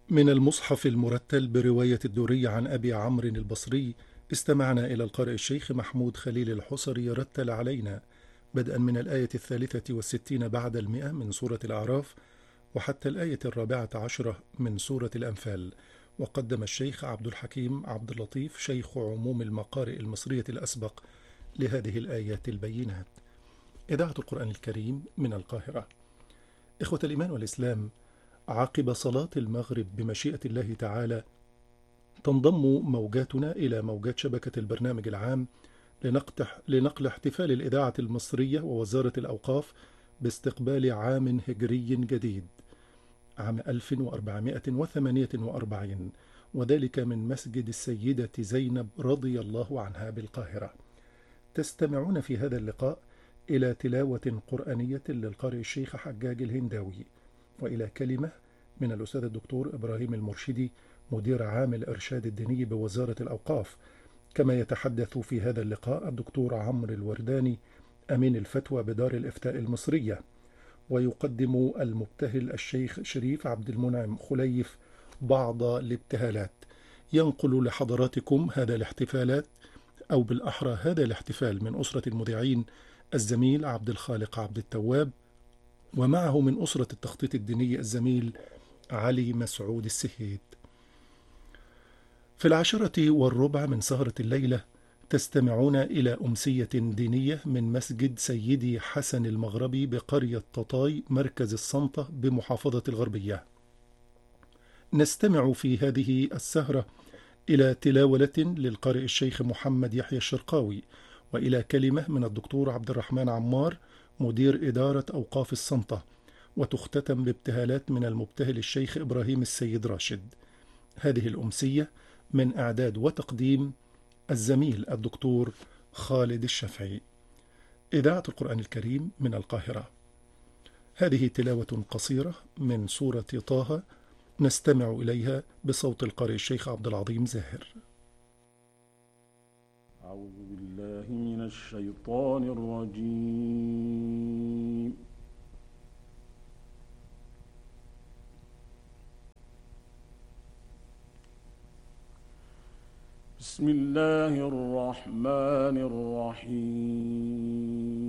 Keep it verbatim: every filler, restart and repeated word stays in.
من المصحف المرتل برواية الدوري عن أبي عمرو البصري، استمعنا إلى القارئ الشيخ محمود خليل الحصري يرتل علينا بدءا من الآية الثالثة والستين بعد المئة من سورة الأعراف وحتى الآية الرابعة عشرة من سورة الأنفال. وقدم الشيخ عبد الحكيم عبد اللطيف شيخ عموم المقارئ المصرية الأسبق لهذه الآيات البينات. إذاعة القرآن الكريم من القاهرة. إخوة الإيمان والإسلام، عقب صلاة المغرب بمشيئة الله تعالى تنضم موجاتنا إلى موجات شبكة البرنامج العام لنقتح لنقل احتفال الإذاعة المصرية ووزارة الأوقاف باستقبال عام هجري جديد، عام ألف وأربعمائة وثمانية وأربعين، وذلك من مسجد السيدة زينب رضي الله عنها بالقاهرة. تستمعون في هذا اللقاء إلى تلاوة قرآنية للقارئ الشيخ حجاج الهنداوي، وإلى كلمة من الأستاذ الدكتور إبراهيم المرشدي مدير عام الإرشاد الديني بوزارة الأوقاف. كما يتحدث في هذا اللقاء الدكتور عمرو الورداني أمين الفتوى بدار الإفتاء المصرية، ويقدم المبتهل الشيخ شريف عبد المنعم خليف بعض الابتهالات. ينقل لحضراتكم هذا الاحتفالات أو بالأحرى هذا الاحتفال من أسرة المذيعين الزميل عبد الخالق عبد التواب، ومعه من أسرة التخطيط الديني الزميل علي مسعود السهيد. في العاشرة والربع من سهرة الليلة تستمعون إلى أمسية دينية من مسجد سيدي حسن المغربي بقرية تطاي مركز السنطة بمحافظة الغربية. نستمع في هذه السهرة إلى تلاوة للقارئ الشيخ محمد يحيى الشرقاوي، وإلى كلمة من الدكتور عبد الرحمن عمار مدير إدارة أوقاف السنطة، وتختتم بابتهالات من المبتهل الشيخ إبراهيم السيد راشد. هذه الأمسية من إعداد وتقديم الزميل الدكتور خالد الشافعي. إذاعة القرآن الكريم من القاهرة. هذه تلاوة قصيرة من سورة طه نستمع إليها بصوت القارئ الشيخ عبد العظيم زاهر. أعوذ بالله من الشيطان الرجيم. بسم الله الرحمن الرحيم.